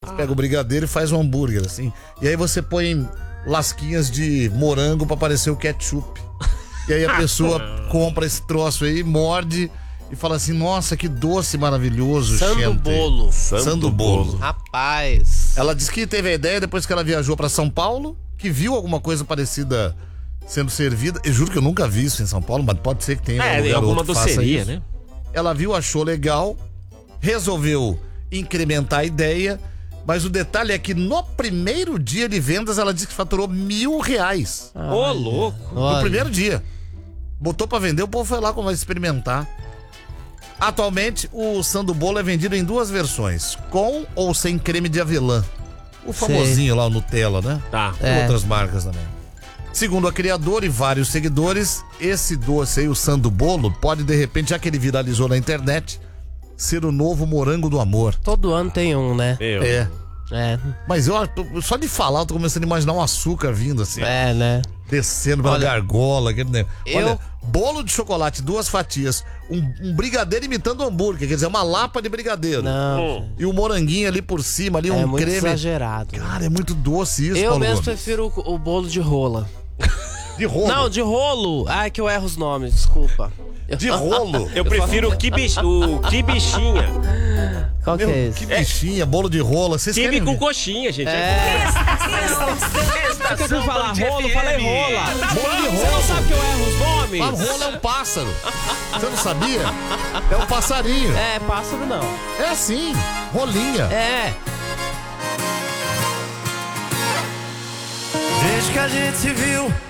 Você pega o brigadeiro e faz um hambúrguer, assim. E aí você põe lasquinhas de morango pra parecer o ketchup. E aí a pessoa compra esse troço aí, morde e fala assim, nossa, que doce maravilhoso. Sandubolo. Sandubolo. Rapaz. Ela disse que teve a ideia depois que ela viajou pra São Paulo, que viu alguma coisa parecida sendo servida. Eu juro que eu nunca vi isso em São Paulo, mas pode ser que tenha alguma doceria, né? Ela viu, achou legal, resolveu incrementar a ideia, mas o detalhe é que no primeiro dia de vendas ela disse que faturou R$1.000. Ô, louco. No primeiro dia. Botou pra vender, o povo foi lá como vai experimentar. Atualmente, o sandubolo é vendido em duas versões, com ou sem creme de avelã. O famosinho lá, o Nutella, né? Tá. Tem outras marcas também. Segundo a criadora e vários seguidores, esse doce aí, o sandubolo, pode de repente, já que ele viralizou na internet, ser o novo morango do amor. Todo ano tem um, né? É. Mas só de falar, eu tô começando a imaginar um açúcar vindo assim. É, né? Descendo pela gargola. Aquele negócio. Eu- Olha, bolo de chocolate, 2 fatias, um brigadeiro imitando hambúrguer, quer dizer, uma lapa de brigadeiro. Não. E o moranguinho ali por cima, ali É um muito creme. exagerado. Cara, é muito doce isso, Eu Paulo mesmo Gomes. prefiro o bolo de rola. De rolo. Não, de rolo. Ai, que eu erro os nomes, desculpa. De rolo. Eu prefiro o quibichinha. Qual que é esse? Que bichinha, bolo de rola. Vocês Quibe querem com ver? coxinha, gente. Eu fui falar rolo, falei rola. Bolo de Você não rolo. sabe que eu erro os nomes? Mas rolo é um pássaro. Você não sabia? É um passarinho. É, pássaro não. É assim, rolinha. É. Desde que a gente se viu,